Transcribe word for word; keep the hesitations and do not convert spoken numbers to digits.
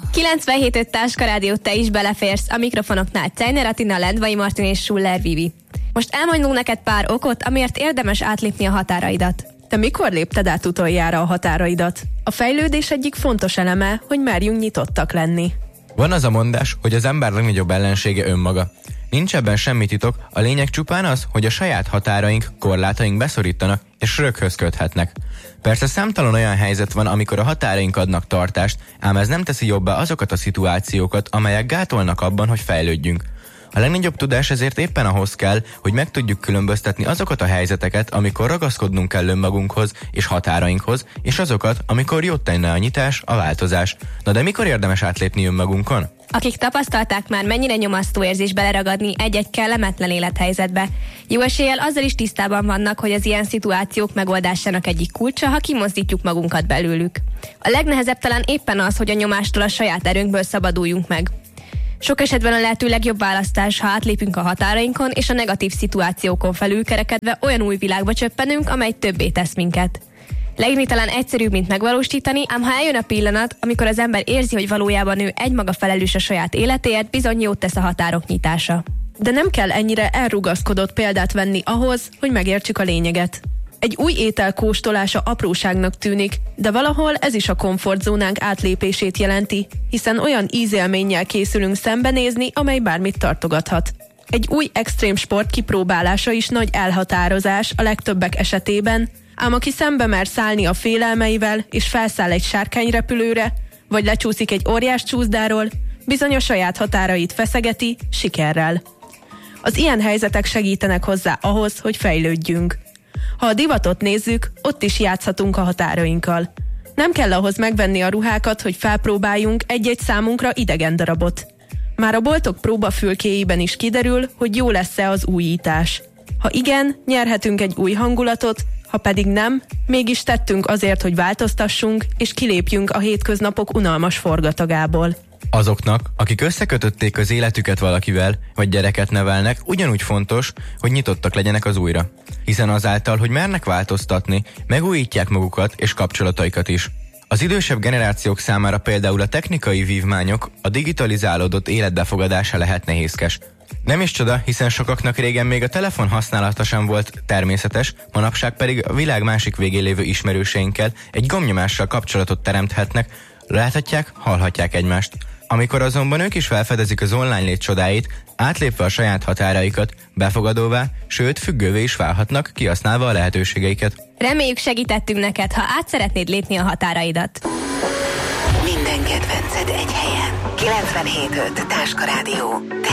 kilencvenhét öt Táska Rádió, te is beleférsz. A mikrofonoknál Czejner Atina, Lendvai Martin és Schuller Vivi. Most elmondunk neked pár okot, amiért érdemes átlépni a határaidat. Te mikor lépted át utoljára a határaidat? A fejlődés egyik fontos eleme, hogy merjünk nyitottak lenni. Van az a mondás, hogy az ember legnagyobb ellensége önmaga. Nincs ebben semmi titok, a lényeg csupán az, hogy a saját határaink, korlátaink beszorítanak és röghöz köthetnek. Persze számtalan olyan helyzet van, amikor a határaink adnak tartást, ám ez nem teszi jobbá azokat a szituációkat, amelyek gátolnak abban, hogy fejlődjünk. A legnagyobb tudás ezért éppen ahhoz kell, hogy meg tudjuk különböztetni azokat a helyzeteket, amikor ragaszkodnunk kell önmagunkhoz és határainkhoz, és azokat, amikor jót tenne a nyitás, a változás. Na de mikor érdemes átlépni önmagunkon? Akik tapasztalták már, mennyire nyomasztó érzés beleragadni egy-egy kellemetlen élethelyzetbe. Jó eséllyel azzal is tisztában vannak, hogy az ilyen szituációk megoldásának egyik kulcsa, ha kimozdítjuk magunkat belőlük. A legnehezebb talán éppen az, hogy a nyomástól a saját erőnkből szabaduljunk meg. Sok esetben a lehető legjobb választás, ha átlépünk a határainkon, és a negatív szituációkon felülkerekedve olyan új világba csöppenünk, amely többé tesz minket. Leírni talán egyszerűbb, mint megvalósítani, ám ha eljön a pillanat, amikor az ember érzi, hogy valójában ő egymaga felelős a saját életéért, bizony jót tesz a határok nyitása. De nem kell ennyire elrugaszkodott példát venni ahhoz, hogy megértsük a lényeget. Egy új étel kóstolása apróságnak tűnik, de valahol ez is a komfortzónánk átlépését jelenti, hiszen olyan ízélménnyel készülünk szembenézni, amely bármit tartogathat. Egy új extrém sport kipróbálása is nagy elhatározás a legtöbbek esetében, ám aki szembe mer szállni a félelmeivel és felszáll egy sárkányrepülőre, vagy lecsúszik egy óriás csúszdáról, bizony a saját határait feszegeti sikerrel. Az ilyen helyzetek segítenek hozzá ahhoz, hogy fejlődjünk. Ha a divatot nézzük, ott is játszhatunk a határainkkal. Nem kell ahhoz megvenni a ruhákat, hogy felpróbáljunk egy-egy számunkra idegen darabot. Már a boltok próbafülkéiben is kiderül, hogy jó lesz-e az újítás. Ha igen, nyerhetünk egy új hangulatot, ha pedig nem, mégis tettünk azért, hogy változtassunk, és kilépjünk a hétköznapok unalmas forgatagából. Azoknak, akik összekötötték az életüket valakivel, vagy gyereket nevelnek, ugyanúgy fontos, hogy nyitottak legyenek az újra. Hiszen azáltal, hogy mernek változtatni, megújítják magukat és kapcsolataikat is. Az idősebb generációk számára például a technikai vívmányok, a digitalizálódott élet befogadása lehet nehézkes. Nem is csoda, hiszen sokaknak régen még a telefon használata sem volt természetes, manapság pedig a világ másik végén lévő ismerőseinkkel egy gombnyomással kapcsolatot teremthetnek, láthatják, hallhatják egymást. Amikor azonban ők is felfedezik az online lét csodáit, átlépve a saját határaikat, befogadóvá, sőt függővé is válhatnak, kihasználva a lehetőségeiket. Reméljük, segítettünk neked, ha át szeretnéd lépni a határaidat. Minden kedvenced egy helyen. kilencvenhét öt Táska Rádió.